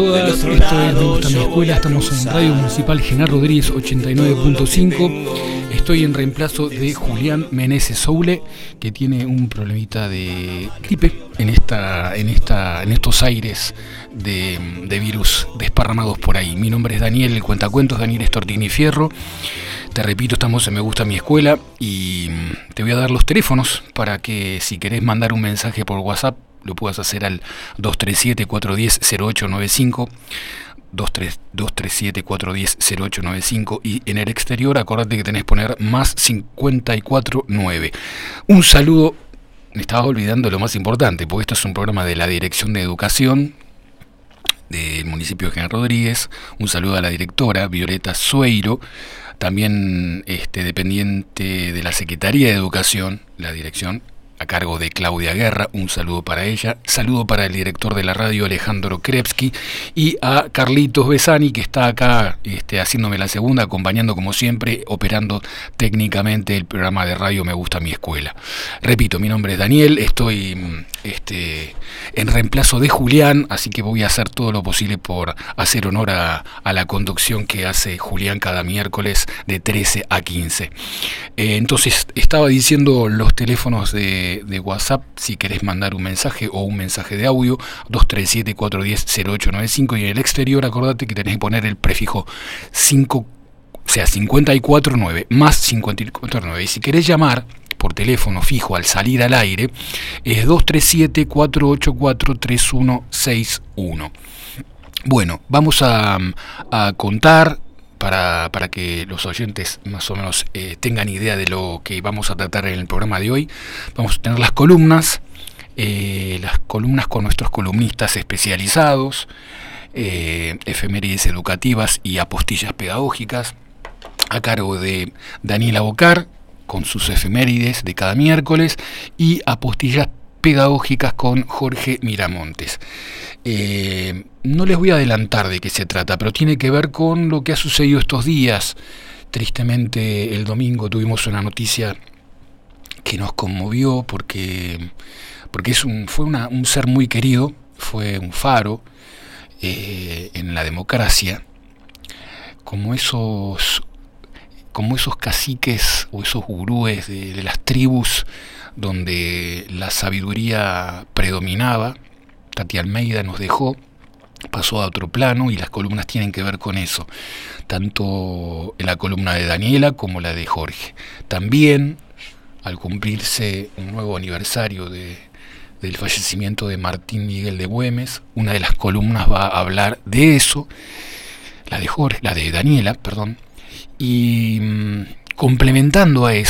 Todas, esto es Me Gusta Mi Escuela, estamos en Radio Municipal General Rodríguez 89.5. Estoy en reemplazo de Julián Meneses Soule, que tiene un problemita de gripe en estos aires de virus desparramados por ahí. Mi nombre es Daniel, el cuentacuentos, Daniel Stortini Fierro. Te repito, estamos en Me Gusta Mi Escuela y te voy a dar los teléfonos para que si querés mandar un mensaje por WhatsApp lo puedas hacer al 237-410-0895, 237-410-0895, y en el exterior acordate que tenés que poner más 549. Un saludo, me estaba olvidando lo más importante, porque esto es un programa de la Dirección de Educación del municipio de General Rodríguez. Un saludo a la directora Violeta Sueiro, también dependiente de la Secretaría de Educación, la dirección a cargo de Claudia Guerra, un saludo para ella, saludo para el director de la radio Alejandro Krepsky y a Carlitos Besani, que está acá haciéndome la segunda, acompañando como siempre, operando técnicamente el programa de radio Me Gusta Mi Escuela. Repito, mi nombre es Daniel, estoy en reemplazo de Julián, así que voy a hacer todo lo posible por hacer honor a la conducción que hace Julián cada miércoles de 13 a 15. Entonces, estaba diciendo los teléfonos de WhatsApp, si querés mandar un mensaje o un mensaje de audio, 237-410-0895, y en el exterior acordate que tenés que poner el prefijo 549, más 549, y si querés llamar por teléfono fijo al salir al aire, es 237-484-3161. Bueno, vamos a contar para que los oyentes más o menos tengan idea de lo que vamos a tratar en el programa de hoy. Vamos a tener las columnas con nuestros columnistas especializados, efemérides educativas y apostillas pedagógicas, a cargo de Daniela Bocar, con sus efemérides de cada miércoles, y apostillas pedagógicas con Jorge Miramontes. No les voy a adelantar de qué se trata, pero tiene que ver con lo que ha sucedido estos días. Tristemente, el domingo tuvimos una noticia que nos conmovió porque fue un ser muy querido, fue un faro en la democracia, como esos caciques o esos gurúes de las tribus donde la sabiduría predominaba. Tati Almeida nos dejó, pasó a otro plano, y las columnas tienen que ver con eso, tanto en la columna de Daniela como la de Jorge. También, al cumplirse un nuevo aniversario del fallecimiento de Martín Miguel de Güemes, una de las columnas va a hablar de eso, la de Daniela, y complementando a eso,